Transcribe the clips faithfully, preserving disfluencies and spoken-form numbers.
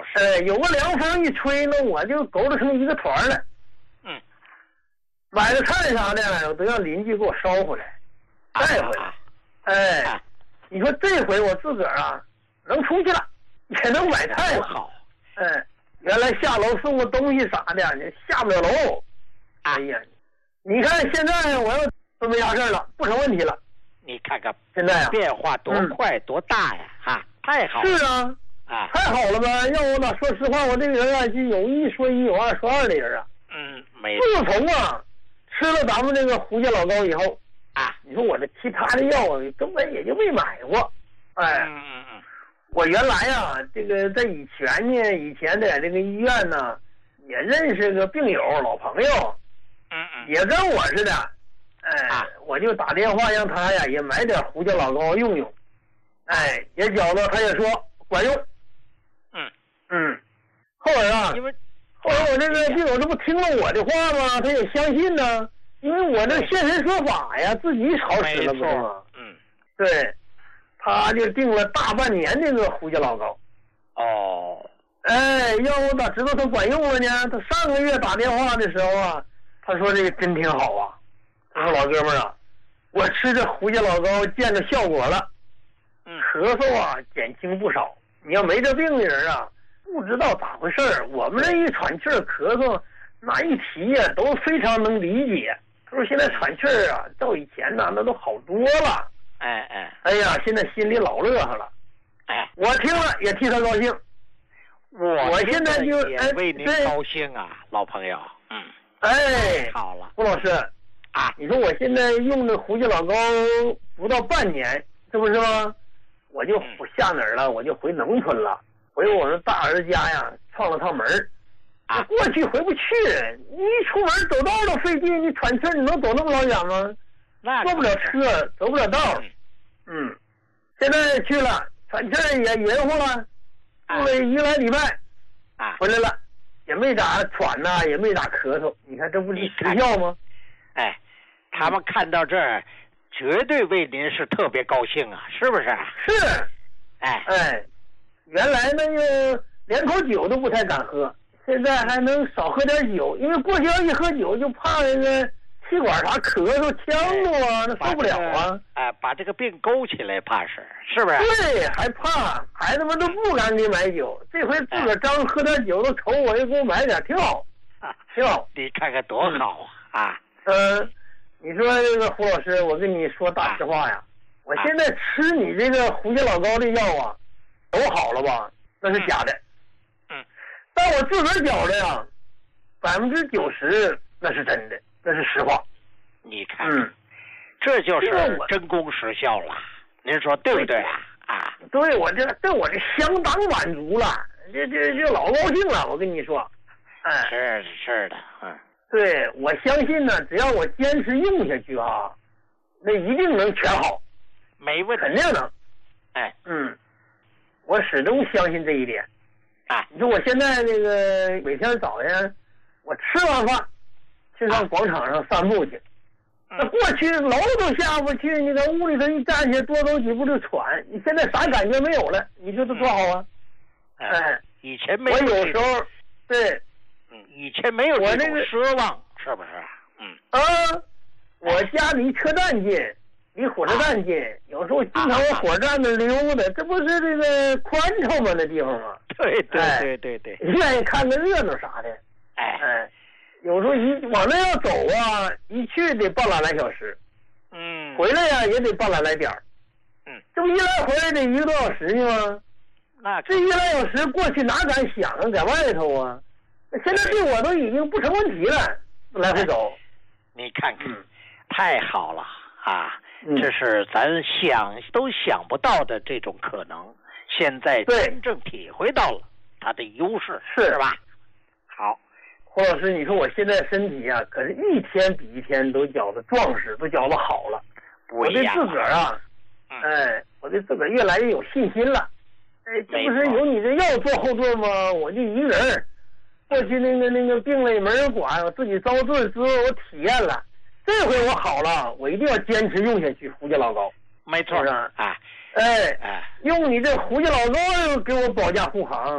是。 呃，有个凉风一吹，那我就勾搭成一个团了。 嗯。 买的菜啥的，我都让邻居给我捎回来，带回来。 啊、 哎、 啊， 你说这回我自个儿啊，能出去了，也能买菜了。 好。 哎，原来下楼送个东西啥的，你下不了楼。 哎呀，你看现在我要都没啥事了，不成问题了。 你看看现在啊， 变化多快、嗯、多大呀！哈，太好了。 是啊， 啊， 太好了吧？要我哪说实话，我这个人啊，是有一说一，有二说二的人啊。 嗯，没。 自从啊吃了咱们这个胡家老膏以后啊， 你说我这其他的药啊，根本也就没买过。哎， 嗯嗯嗯， 我原来啊，这个在以前呢，以前在这个医院呢，也认识个病友老朋友， 嗯嗯， 也跟我似的。哎、 啊， 我就打电话让他呀也买点胡家老膏用用，哎，也觉得他也说管用。 嗯嗯，后来啊， 因为后来我这个病友这不听了我的话吗？他也相信呢，因为我这现身说法呀，自己好使了不是吗？ 嗯， 对，他就订了大半年这个胡家老膏。 哦， 哎，要我咋知道他管用了呢？他上个月打电话的时候啊，他说这个真挺好啊。他说老哥们儿啊，我吃这胡家老膏见着效果了， 嗯， 咳嗽啊减轻不少。你要没这病的人啊，不知道咋回事儿。我们这一喘气儿咳嗽，那一提呀、啊、都非常能理解。他说现在喘气儿啊，照以前呢那都好多了。 哎哎， 哎呀，现在心里老乐呵了。 哎， 我听了也替他高兴。 我我现在就也为您高兴啊，老朋友。嗯， 哎， 好了， 胡老师。 啊， 你说我现在用的胡家老膏不到半年，这不是吗？我就下哪儿了？我就回农村了，回我们大儿家呀，串了趟门儿。 啊， 过去回不去，你一出门走道都费劲，你喘气你能走那么老远吗？ 那坐不了车，走不了道。嗯，现在去了，喘气也匀乎了，住了一个来礼拜， 啊， 回来了，也没咋喘呐、啊，也没咋咳嗽。你看这不是实效吗？ 哎。他们看到这儿，绝对为您是特别高兴啊，是不是？ 是， 哎哎，原来那个连口酒都不太敢喝，现在还能少喝点酒，因为过去要一喝酒就怕那个气管啥咳嗽、呛着啊，那受不了啊。 哎，把这个病勾起来，怕是，是不是？ 对，还怕孩子们都不敢给买酒，这回自个儿张喝点酒都瞅我，又给我买点，挺好，挺好。 你看看多好啊！啊， 嗯。你说这个胡老师，我跟你说大实话呀，我现在吃你这个胡家老膏的药啊，都好了吧？那是假的。 嗯。 但我自个儿觉得呀，百分之九十那是真的，那是实话。 你看， 嗯， 这就是真功实效了。您说对不对啊？啊， 对，我这对我这相当满足了，这这这老高兴了。我跟你说，哎， 是是的，嗯。 对，我相信呢，只要我坚持用下去啊，那一定能全好， 没问题， 肯定能。 哎， 嗯，我始终相信这一点。 啊， 你说我现在这个每天早上，我吃完饭去上广场上散步去，那、啊、过去楼都下不去，你在屋里头一站起来多走几步就喘，你现在啥感觉没有了？你说这多好啊！ 嗯、哎，以前没有。我有时候对。 嗯，以前没有这种奢望，是不是？嗯啊，我家离车站近，离火车站近，啊、有时候经常往火车站那溜达，这不是这个宽敞吗？那地方吗？ 对对对对对， 愿意看个热闹啥的。 哎哎，有时候一往那要走啊，一去得半拉来小时， 嗯， 回来呀、啊、也得半拉来点儿， 嗯， 这不一来回来得一个多小时呢吗？ 那这一来小时过去哪敢想啊，在外头啊。现在对我都已经不成问题了，来回走。 你看看， 嗯、 太好了啊！ 嗯、 这是咱想都想不到的这种可能，现在真正体会到了它的优势， 是吧？好， 胡老师，你说我现在身体啊，可是一天比一天都觉得壮实，都觉得好了。 不一样我对自个儿啊， 嗯、 哎，我对自个儿越来越有信心了。哎，这不是有你这药做后盾吗？我就一个人。过去那个那个病了也没人管，我自己遭罪之后我体验了，这回我好了，我一定要坚持用下去胡家老膏。 没错啊， 哎哎哎， 用你这胡家老膏给我保驾护航，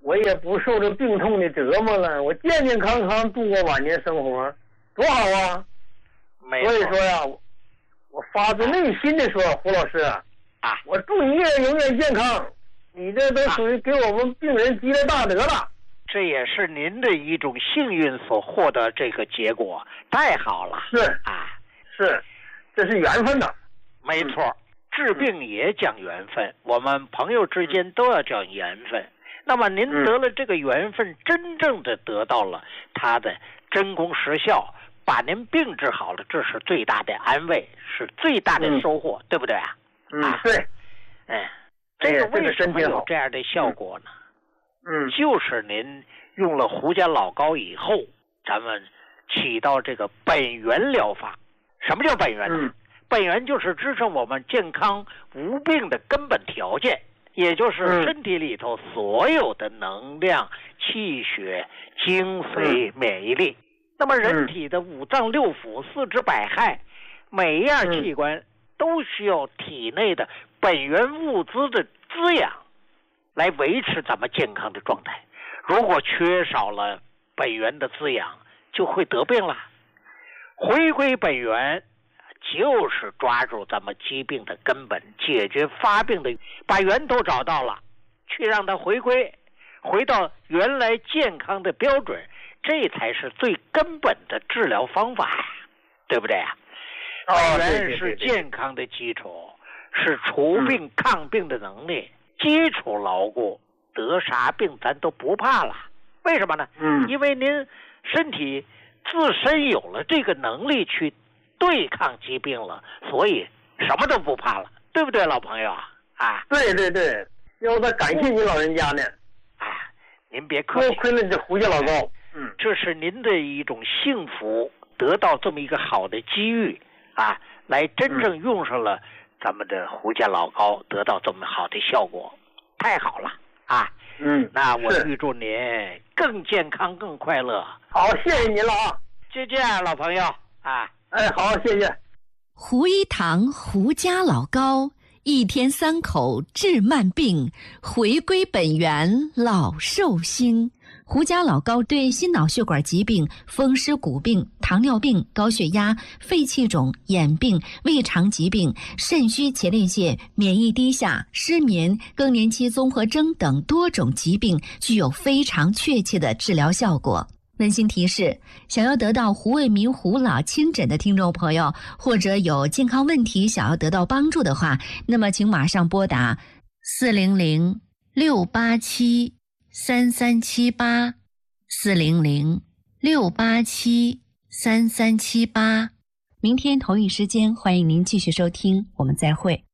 我也不受这病痛的折磨了，我健健康康度过晚年生活，多好啊！ 没错。 所以说呀，我发自内心的说，胡老师啊，我祝你也永远健康，你这都属于给我们病人积了大德了。 这也是您的一种幸运所获得这个结果，太好了。 是啊， 是，这是缘分呐。 没错，嗯、治病也讲缘分，嗯、我们朋友之间都要讲缘分。那么您得了这个缘分，嗯、真正的得到了它的真功实效，把您病治好了，这是最大的安慰，是最大的收获，嗯、对不对啊？ 嗯，啊、对。 哎，这个为什么有这样的效果呢？ 嗯， 就是您用了胡家老膏以后，咱们起到这个本源疗法。什么叫本源呢？ 嗯、 本源就是支撑我们健康无病的根本条件，也就是身体里头所有的能量、气血、精髓、免疫力。那么人体的五脏六腑、四肢百骸，每一样器官都需要体内的本源物资的滋养，来维持咱们健康的状态。如果缺少了本源的滋养，就会得病了。回归本源，就是抓住咱们疾病的根本，解决发病的，把源头找到了，去让它回归，回到原来健康的标准，这才是最根本的治疗方法，对不对啊？本源是健康的基础，是除病抗病的能力，基础牢固，得啥病咱都不怕了。为什么呢？ 嗯， 因为您身体自身有了这个能力去对抗疾病了，所以什么都不怕了，对不对，老朋友啊？啊， 对对对，要再感谢你老人家呢。 啊，您别客气， 多亏了你这胡家老膏。 嗯，这是您的一种幸福，得到这么一个好的机遇啊，来真正用上了咱们的胡家老膏，得到这么好的效果，太好了啊！ 嗯， 那我预祝您更健康、更快乐。 好，谢谢您了啊！ 就这样，老朋友啊。 哎，好，谢谢。 胡一堂胡家老膏，一天三口治慢病，回归本源老寿星。胡家老膏对心脑血管疾病、风湿骨病、糖尿病、高血压、肺气肿、眼病、胃肠疾病、肾虚前列腺、免疫低下、失眠、更年期综合征等多种疾病具有非常确切的治疗效果。温馨提示：想要得到胡卫民胡老亲诊的听众朋友，或者有健康问题想要得到帮助的话，那么请马上拨打四零零六八七三三七八四零零六八七三三七八。明天同一时间，欢迎您继续收听，我们再会。